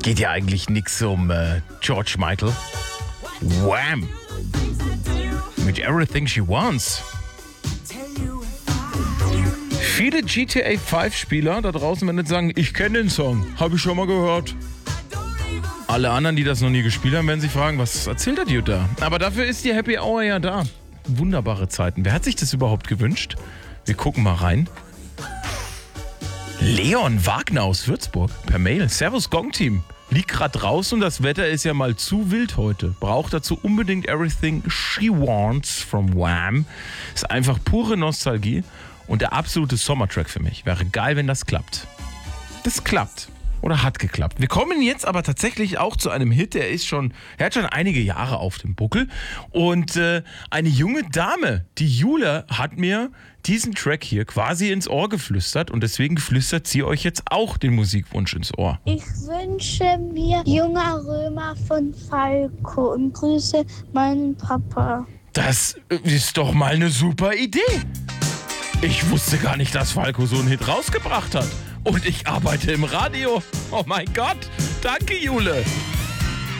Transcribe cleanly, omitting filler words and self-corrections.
Geht ja eigentlich nichts um George Michael. Wham! Mit Everything She Wants. Viele GTA 5 Spieler da draußen werden jetzt sagen, ich kenne den Song, habe ich schon mal gehört. Alle anderen, die das noch nie gespielt haben, werden sich fragen, was erzählt der Dude da? Aber dafür ist die Happy Hour ja da. Wunderbare Zeiten. Wer hat sich das überhaupt gewünscht? Wir gucken mal rein. Leon Wagner aus Würzburg per Mail. Servus Gong-Team. Liegt gerade draußen und das Wetter ist ja mal zu wild heute. Braucht dazu unbedingt Everything She Wants from Wham. Ist einfach pure Nostalgie und der absolute Sommertrack für mich. Wäre geil, wenn das klappt. Das klappt. Oder hat geklappt. Wir kommen jetzt aber tatsächlich auch zu einem Hit, der hat schon einige Jahre auf dem Buckel. Und eine junge Dame, die Jule, hat mir diesen Track hier quasi ins Ohr geflüstert. Und deswegen flüstert sie euch jetzt auch den Musikwunsch ins Ohr. Ich wünsche mir Junger Römer von Falco und grüße meinen Papa. Das ist doch mal eine super Idee. Ich wusste gar nicht, dass Falco so einen Hit rausgebracht hat. Und ich arbeite im Radio. Oh mein Gott. Danke, Jule.